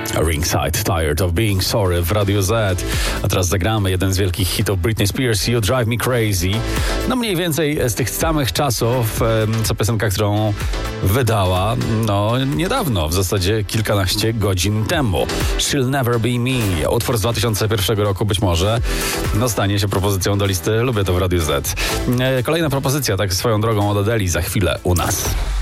Ringside, Tired of Being Sorry w Radio Z. A teraz zagramy jeden z wielkich hitów Britney Spears, You Drive Me Crazy. No mniej więcej z tych samych czasów, co piosenka, którą wydała, niedawno, w zasadzie kilkanaście godzin temu. She'll Never Be Me. Utwór z 2001 roku być może stanie się propozycją do listy Lubię to w Radio Z. Kolejna propozycja, tak swoją drogą, od Adeli za chwilę u nas.